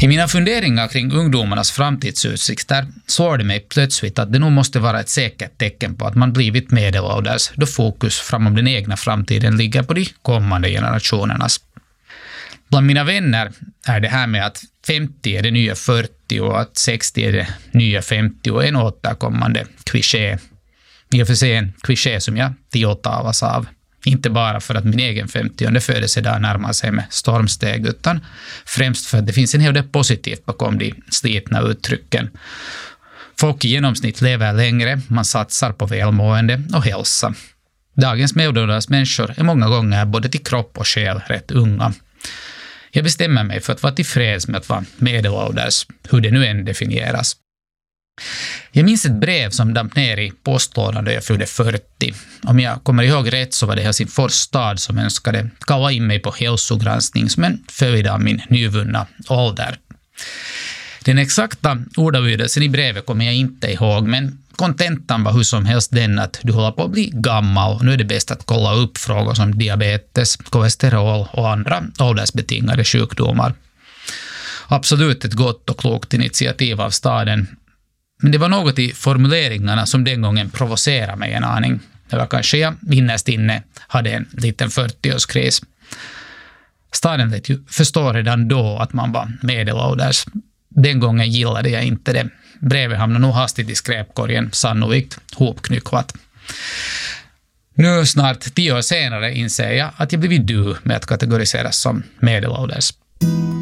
I mina funderingar kring ungdomarnas framtidsutsikter slår det mig plötsligt att det nog måste vara ett säkert tecken på att man blivit medelålders då fokus framom den egna framtiden ligger på de kommande generationernas. Bland mina vänner är det här med att 50 är det nya 40 och att 60 är det nya 50 en återkommande kliché. I och för sig en kliché som jag tilltalas av. Inte bara för att min egen 50:e födelsedag närmar sig med stormsteg utan främst för att det finns en hel del positivt bakom de slitna uttrycken. Folk i genomsnitt lever längre, man satsar på välmående och hälsa. Dagens medelålders människor är många gånger både till kropp och själ rätt unga. Jag bestämmer mig för att vara tillfreds med att vara medelålders, hur det nu än definieras. Jag minns ett brev som damp ner i postlådan då jag fyllde 40. Om jag kommer ihåg rätt så var det Helsingfors stad som önskade kalla in mig på hälsogranskning som en följd av min nyvunna ålder. Den exakta ordalydelsen i brevet kommer jag inte ihåg, men kontentan var hur som helst den att du håller på att bli gammal och nu är det bäst att kolla upp frågor som diabetes, kolesterol och andra åldersbetingade sjukdomar. Absolut ett gott och klokt initiativ av staden. Men det var något i formuleringarna som den gången provocerade mig en aning. Det var kanske jag innerst inne hade en liten 40-årskris. Staden lät ju förstå redan då att man var medelålders. Den gången gillade jag inte det. Brevet hamnade nog hastigt i skräpkorgen, sannolikt hopknycklat. Nu snart 10 år senare inser jag att jag blivit du med att kategoriseras som medelålders.